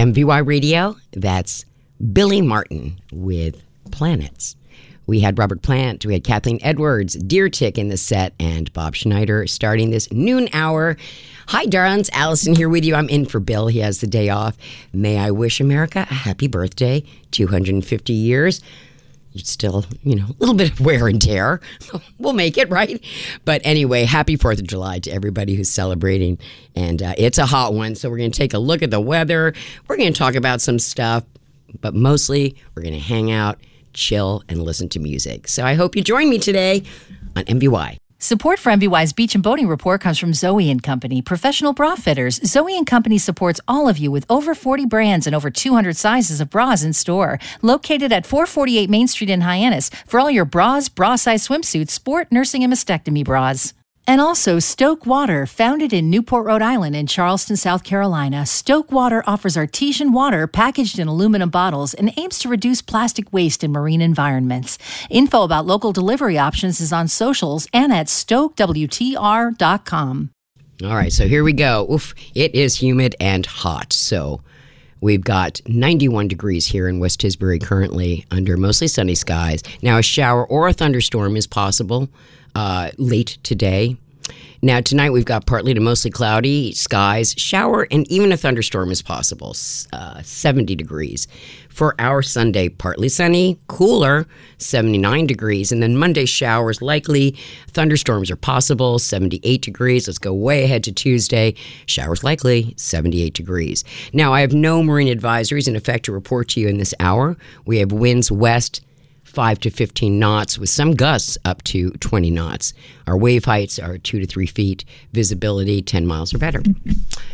MVY Radio. That's Billy Martin with Planets. We had Robert Plant, we had Kathleen Edwards, Deer Tick in the set, and Bob Schneider starting this noon hour. Hi, darlings. Allison here with you. I'm in for Bill. He has the day off. May I wish America a happy birthday, 250 years. It's still, a little bit of wear and tear. We'll make it, right? But anyway, happy 4th of July to everybody who's celebrating. And it's a hot one, so we're going to take a look at the weather. We're going to talk about some stuff, but mostly we're going to hang out, chill, and listen to music. So I hope you join me today on MVY. Support for MVY's Beach and Boating Report comes from Zoe & Company, professional bra fitters. Zoe & Company supports all of you with over 40 brands and over 200 sizes of bras in store. Located at 448 Main Street in Hyannis for all your bras, bra-size swimsuits, sport, nursing, and mastectomy bras. And also Stoke Water, founded in Newport, Rhode Island and Charleston, South Carolina. Stoke Water offers artesian water packaged in aluminum bottles and aims to reduce plastic waste in marine environments. Info about local delivery options is on socials and at stokewtr.com. All right, so here we go. Oof, it is humid and hot. So we've got 91 degrees here in West Tisbury currently under mostly sunny skies. Now a shower or a thunderstorm is possible late today. Now, tonight we've got partly to mostly cloudy skies, shower, and even a thunderstorm is possible, 70 degrees. For our Sunday, partly sunny, cooler, 79 degrees. And then Monday, showers likely, thunderstorms are possible, 78 degrees. Let's go way ahead to Tuesday. Showers likely, 78 degrees. Now, I have no marine advisories in effect to report to you in this hour. We have winds west 5 to 15 knots with some gusts up to 20 knots. Our wave heights are 2 to 3 feet. Visibility 10 miles or better.